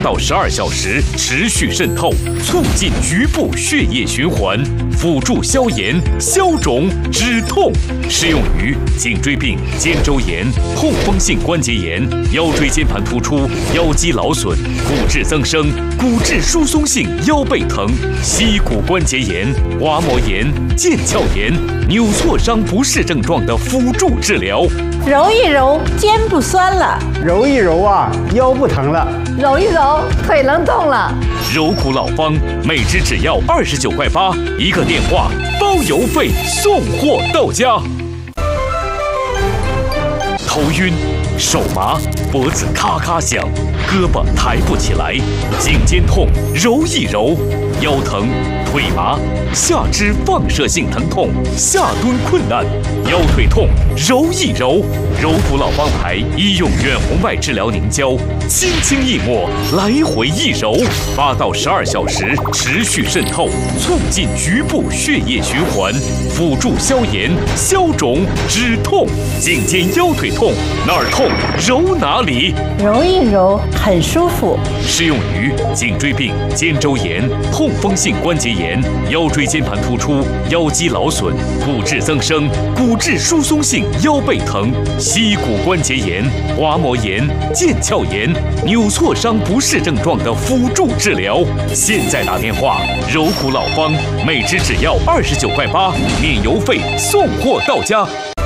到12小时持续渗透，促进局部血液循环，辅助消炎、消肿、止痛。适用于颈椎病、肩周炎、痛风性关节炎、腰椎间盘突出、腰肌劳损、骨质增生、骨质疏松性腰背疼、膝骨关节炎、滑膜炎、腱鞘炎、扭挫伤不适症状的辅助治疗。 揉一揉，肩不酸了； 揉一揉啊，腰不疼了； 揉一揉，腿能动了。 柔骨老方，每支只要29.8块，一个电话包邮费，送货到家。头晕、手麻、脖子咔咔响，胳膊抬不起来，颈肩痛，揉一揉；腰疼、腿麻，下肢放射性疼痛，下蹲困难，腰腿痛，揉一揉。柔骨老方牌医用远红外治疗凝胶，轻轻一抹，来回一揉，8到12小时持续渗透，促进局部血液循环，辅助消炎、消肿、止痛。颈肩腰腿痛，哪儿痛揉哪里， 揉一揉很舒服。 适用于颈椎病、肩周炎、痛风性关节炎、腰椎间盘突出、腰肌劳损、骨质增生、骨质疏松性腰背疼、膝骨关节炎、滑膜炎、腱鞘炎、扭挫伤不适症状的辅助治疗。现在打电话，柔骨老方，每支只要29.8块，免邮费，送货到家。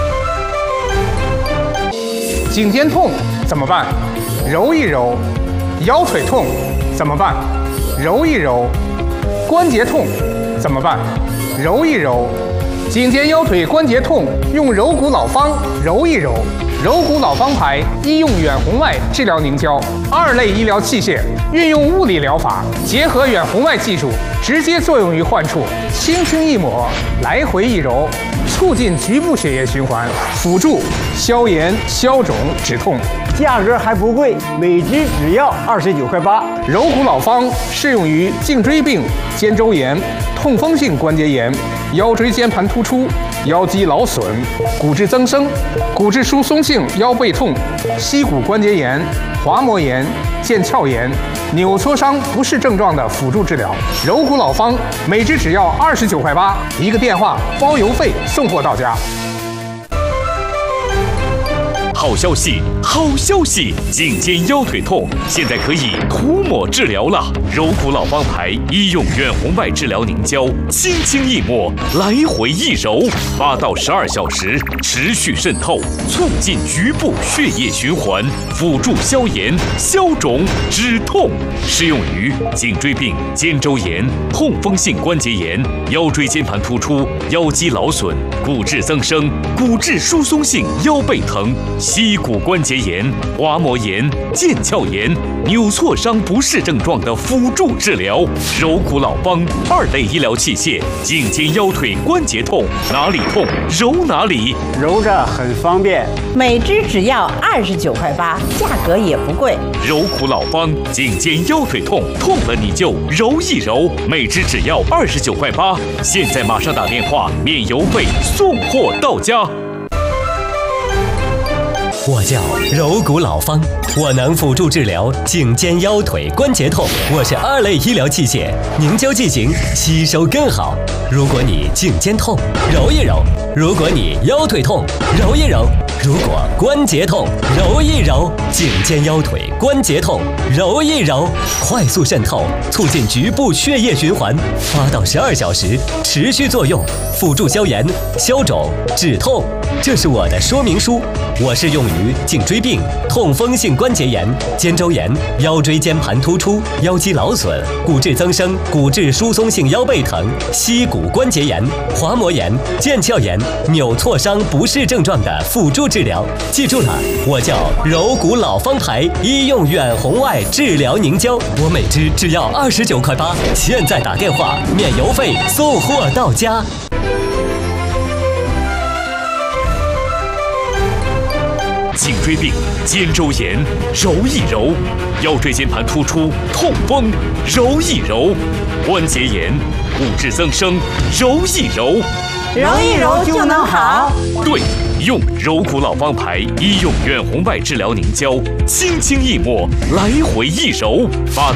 颈肩痛怎么办？揉一揉。腰腿痛怎么办？揉一揉。关节痛怎么办？揉一揉。颈肩腰腿关节痛，用柔骨老方揉一揉。柔骨老方牌医用远红外治疗凝胶，2类医疗器械，运用物理疗法，结合远红外技术，直接作用于患处，轻轻一抹，来回一揉，促进局部血液循环，辅助消炎、消肿、止痛。 价格还不贵，每支只要29.8块。 柔骨老方适用于颈椎病、肩周炎、痛风性关节炎、腰椎间盘突出、腰肌劳损、骨质增生、骨质疏松性腰背痛、膝骨关节炎、滑膜炎、腱鞘炎、扭挫伤不适症状的辅助治疗。柔骨老方每支只要29.8块，一个电话包邮费，送货到家。 好消息，好消息！颈肩腰腿痛现在可以涂抹治疗了。柔骨老方牌医用远红外治疗凝胶，轻轻一抹，来回一揉，8到12小时持续渗透，促进局部血液循环，辅助消炎、消肿、止痛。适用于颈椎病、肩周炎、痛风性关节炎、腰椎间盘突出、腰肌劳损、骨质增生、骨质疏松性腰背疼、膝骨关节炎、滑膜炎、腱鞘炎、扭挫伤不适症状的辅助治疗。柔骨老方2类医疗器械，颈肩腰腿关节痛，哪里痛揉哪里， 揉着很方便。 每支只要29.8块，价格也不贵。 柔骨老方，颈肩腰腿痛，痛了你就揉一揉，每支只要29.8块。现在马上打电话，免邮费，送货到家。 我叫柔骨老方，我能辅助治疗颈肩腰腿关节痛。我是2类医疗器械，凝胶剂型吸收更好。如果你颈肩痛，揉一揉；如果你腰腿痛，揉一揉；如果关节痛，揉一揉。颈肩腰腿关节痛，揉一揉，快速渗透，促进局部血液循环，8到12小时持续作用，辅助消炎、消肿、止痛。这是我的说明书。我适用于颈椎病、痛风性关节炎、肩周炎、腰椎间盘突出、腰肌劳损、骨质增生、骨质疏松性腰背疼、膝骨关节炎、滑膜炎、腱鞘炎、扭挫伤不适症状的辅助治疗。记住了，我叫柔骨老方牌医用远红外治疗凝胶，我每支只要29.8块。现在打电话，免邮费，送货到家。 颈椎病、肩周炎，揉一揉；腰椎间盘突出、痛风，揉一揉；关节炎、骨质增生，揉一揉。 揉一揉就能好。 对， 用柔骨老方牌医用远红外治疗凝胶，轻轻一抹，来回一揉，发